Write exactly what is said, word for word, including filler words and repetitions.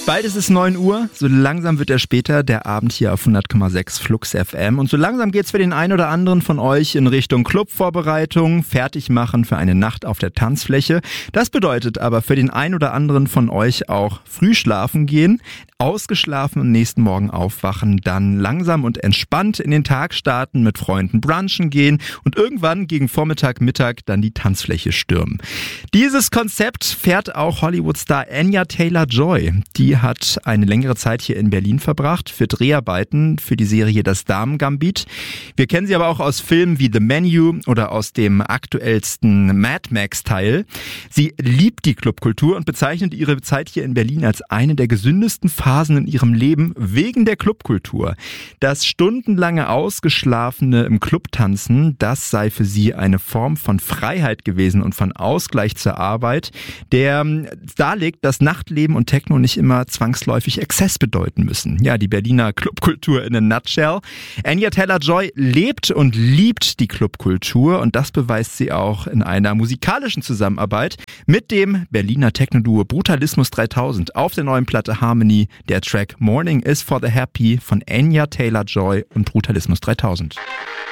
Bald ist es neun Uhr, so langsam wird er später, der Abend hier auf hundert Komma sechs Flux F M. Und so langsam geht's für den einen oder anderen von euch in Richtung Clubvorbereitung, Fertigmachen für eine Nacht auf der Tanzfläche. Das bedeutet aber für den einen oder anderen von euch auch früh schlafen gehen, ausgeschlafen und nächsten Morgen aufwachen, dann langsam und entspannt in den Tag starten, mit Freunden brunchen gehen und irgendwann gegen Vormittag, Mittag dann die Tanzfläche stürmen. Dieses Konzept fährt auch Hollywood-Star Anya Taylor-Joy. Die hat eine längere Zeit hier in Berlin verbracht für Dreharbeiten für die Serie Das Damen-Gambit. Wir kennen sie aber auch aus Filmen wie The Menu oder aus dem aktuellsten Mad Max-Teil. Sie liebt die Clubkultur und bezeichnet ihre Zeit hier in Berlin als eine der gesündesten Phasen in ihrem Leben wegen der Clubkultur. Das stundenlange Ausgeschlafene im Club tanzen, das sei für sie eine Form von Freiheit gewesen und von Ausgleich zur Arbeit, der darlegt, dass Nachtleben und Techno nicht immer zwangsläufig Exzess bedeuten müssen. Ja, die Berliner Clubkultur in a nutshell. Anya Taylor-Joy lebt und liebt die Clubkultur und das beweist sie auch in einer musikalischen Zusammenarbeit mit dem Berliner Techno-Duo Brutalismus dreitausend auf der neuen Platte Harmony. Der Track Morning is for the Happy von Anya Taylor-Joy und Brutalismus dreitausend.